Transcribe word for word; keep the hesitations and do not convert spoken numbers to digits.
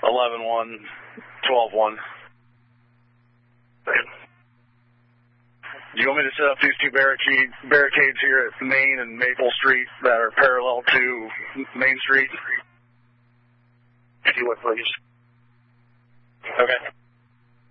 eleven one, twelve one. Do you want me to set up these two barricades, barricades here at Main and Maple Street that are parallel to Main Street? If you would, please. Okay.